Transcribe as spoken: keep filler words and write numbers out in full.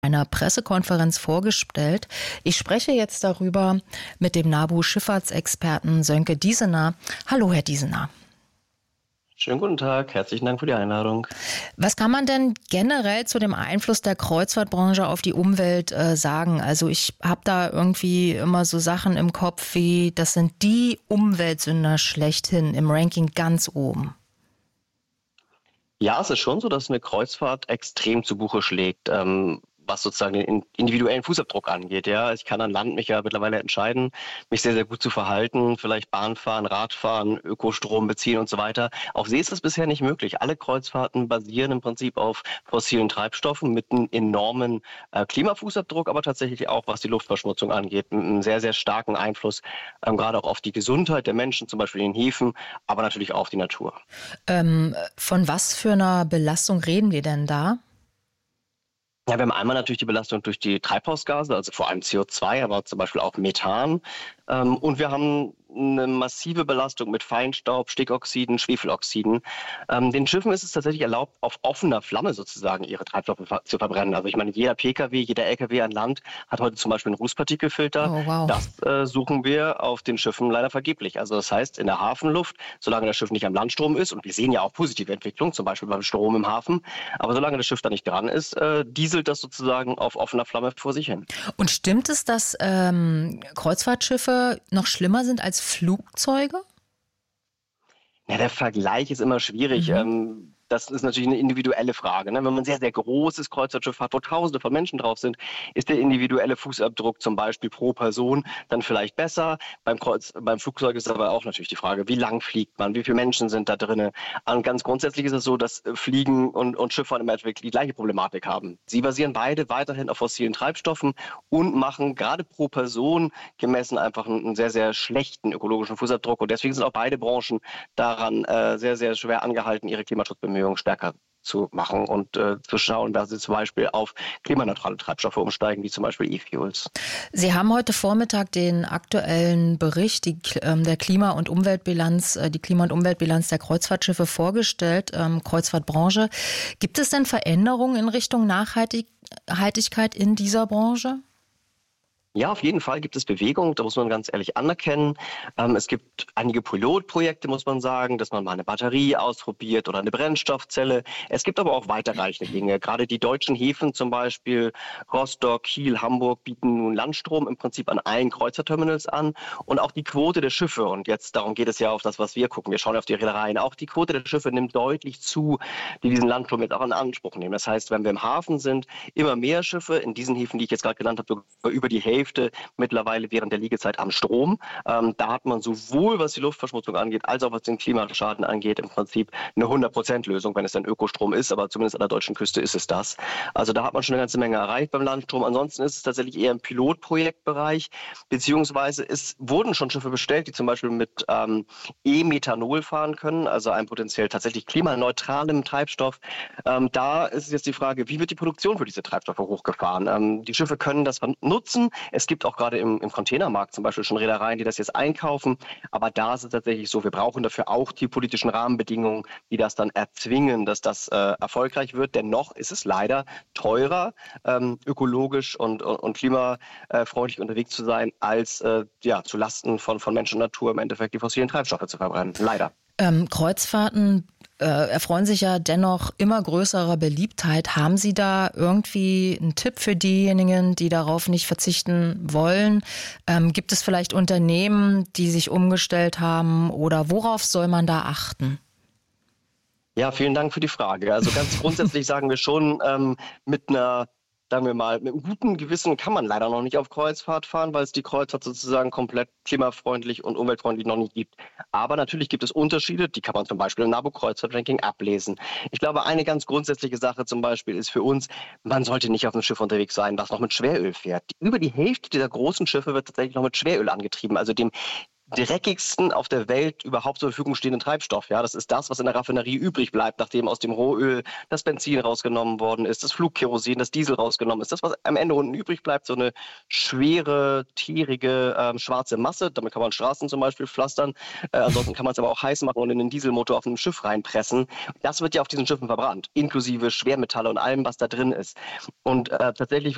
einer Pressekonferenz vorgestellt. Ich spreche jetzt darüber mit dem NABU-Schifffahrtsexperten Sönke Diesener. Hallo, Herr Diesener. Schönen guten Tag, herzlichen Dank für die Einladung. Was kann man denn generell zu dem Einfluss der Kreuzfahrtbranche auf die Umwelt äh, sagen? Also ich habe da irgendwie immer so Sachen im Kopf wie, das sind die Umweltsünder schlechthin im Ranking ganz oben. Ja, es ist schon so, dass eine Kreuzfahrt extrem zu Buche schlägt, ähm, was sozusagen den individuellen Fußabdruck angeht. Ja, ich kann an Land mich ja mittlerweile entscheiden, mich sehr, sehr gut zu verhalten, vielleicht Bahn fahren, Rad fahren, Ökostrom beziehen und so weiter. Auf See ist das bisher nicht möglich. Alle Kreuzfahrten basieren im Prinzip auf fossilen Treibstoffen mit einem enormen äh, Klimafußabdruck, aber tatsächlich auch, was die Luftverschmutzung angeht, mit einem sehr, sehr starken Einfluss, ähm, gerade auch auf die Gesundheit der Menschen, zum Beispiel in den Häfen, aber natürlich auch auf die Natur. Ähm, von was für einer Belastung reden wir denn da? Ja, wir haben einmal natürlich die Belastung durch die Treibhausgase, also vor allem C O zwei, aber zum Beispiel auch Methan. Ähm, und wir haben eine massive Belastung mit Feinstaub, Stickoxiden, Schwefeloxiden. Ähm, den Schiffen ist es tatsächlich erlaubt, auf offener Flamme sozusagen ihre Treibstoffe zu verbrennen. Also ich meine, jeder Pkw, jeder L K W an Land hat heute zum Beispiel einen Rußpartikelfilter. Oh, wow. Das äh, suchen wir auf den Schiffen leider vergeblich. Also das heißt, in der Hafenluft, solange das Schiff nicht am Landstrom ist, und wir sehen ja auch positive Entwicklungen, zum Beispiel beim Strom im Hafen, aber solange das Schiff da nicht dran ist, äh, dieselt das sozusagen auf offener Flamme vor sich hin. Und stimmt es, dass ähm, Kreuzfahrtschiffe noch schlimmer sind als Flugzeuge? Ja, der Vergleich ist immer schwierig. Mhm. Ähm, das ist natürlich eine individuelle Frage. Ne? Wenn man ein sehr, sehr großes Kreuzfahrtschiff hat, wo Tausende von Menschen drauf sind, ist der individuelle Fußabdruck zum Beispiel pro Person dann vielleicht besser. Beim, Kreuz, beim Flugzeug ist aber auch natürlich die Frage, wie lang fliegt man, wie viele Menschen sind da drin. Und ganz grundsätzlich ist es so, dass Fliegen und, und Schifffahren im Endeffekt die gleiche Problematik haben. Sie basieren beide weiterhin auf fossilen Treibstoffen und machen gerade pro Person gemessen einfach einen, einen sehr, sehr schlechten ökologischen Fußabdruck. Und deswegen sind auch beide Branchen daran äh, sehr, sehr schwer angehalten, ihre Klimaschutzbemühungen stärker zu machen und äh, zu schauen, dass sie zum Beispiel auf klimaneutrale Treibstoffe umsteigen, wie zum Beispiel E-Fuels. Sie haben heute Vormittag den aktuellen Bericht die, ähm, der Klima- und Umweltbilanz, äh, die Klima- und Umweltbilanz der Kreuzfahrtschiffe vorgestellt, ähm, Kreuzfahrtbranche. Gibt es denn Veränderungen in Richtung Nachhaltigkeit in dieser Branche? Ja, auf jeden Fall gibt es Bewegung, da muss man ganz ehrlich anerkennen. Ähm, es gibt einige Pilotprojekte, muss man sagen, dass man mal eine Batterie ausprobiert oder eine Brennstoffzelle. Es gibt aber auch weiterreichende Dinge. Gerade die deutschen Häfen, zum Beispiel Rostock, Kiel, Hamburg, bieten nun Landstrom im Prinzip an allen Kreuzfahrtterminals an. Und auch die Quote der Schiffe, und jetzt darum geht es ja auf das, was wir gucken, wir schauen auf die Reedereien, auch die Quote der Schiffe nimmt deutlich zu, die diesen Landstrom jetzt auch in Anspruch nehmen. Das heißt, wenn wir im Hafen sind, immer mehr Schiffe, in diesen Häfen, die ich jetzt gerade genannt habe, über die Hälfte mittlerweile während der Liegezeit am Strom. Ähm, da hat man sowohl, was die Luftverschmutzung angeht, als auch was den Klimaschaden angeht, im Prinzip eine hundert Prozent Lösung, wenn es dann Ökostrom ist, aber zumindest an der deutschen Küste ist es das. Also da hat man schon eine ganze Menge erreicht beim Landstrom. Ansonsten ist es tatsächlich eher im Pilotprojektbereich, beziehungsweise es wurden schon Schiffe bestellt, die zum Beispiel mit ähm, E-Methanol fahren können, also einem potenziell tatsächlich klimaneutralem Treibstoff. Ähm, da ist es jetzt die Frage, wie wird die Produktion für diese Treibstoffe hochgefahren? Ähm, die Schiffe können das nutzen. Es gibt auch gerade im, im Containermarkt zum Beispiel schon Reedereien, die das jetzt einkaufen. Aber da ist es tatsächlich so, wir brauchen dafür auch die politischen Rahmenbedingungen, die das dann erzwingen, dass das äh, erfolgreich wird. Dennoch ist es leider teurer, ähm, ökologisch und, und, und klimafreundlich unterwegs zu sein, als äh, ja, zu Lasten von, von Mensch und Natur im Endeffekt die fossilen Treibstoffe zu verbrennen. Leider. Ähm, Kreuzfahrten äh, erfreuen sich ja dennoch immer größerer Beliebtheit. Haben Sie da irgendwie einen Tipp für diejenigen, die darauf nicht verzichten wollen? Ähm, gibt es vielleicht Unternehmen, die sich umgestellt haben, oder worauf soll man da achten? Ja, vielen Dank für die Frage. Also ganz grundsätzlich sagen wir schon, ähm, mit einer sagen wir mal, mit einem guten Gewissen kann man leider noch nicht auf Kreuzfahrt fahren, weil es die Kreuzfahrt sozusagen komplett klimafreundlich und umweltfreundlich noch nicht gibt. Aber natürlich gibt es Unterschiede, die kann man zum Beispiel im NABU-Kreuzfahrt-Ranking ablesen. Ich glaube, eine ganz grundsätzliche Sache zum Beispiel ist für uns, man sollte nicht auf einem Schiff unterwegs sein, das noch mit Schweröl fährt. Über die Hälfte dieser großen Schiffe wird tatsächlich noch mit Schweröl angetrieben, also dem dreckigsten auf der Welt überhaupt zur Verfügung stehenden Treibstoff. Ja, das ist das, was in der Raffinerie übrig bleibt, nachdem aus dem Rohöl das Benzin rausgenommen worden ist, das Flugkerosin, das Diesel rausgenommen ist. Das, was am Ende unten übrig bleibt, so eine schwere, tierige, ähm, schwarze Masse. Damit kann man Straßen zum Beispiel pflastern. Äh, ansonsten kann man es aber auch heiß machen und in den Dieselmotor auf einem Schiff reinpressen. Das wird ja auf diesen Schiffen verbrannt, inklusive Schwermetalle und allem, was da drin ist. Und äh, tatsächlich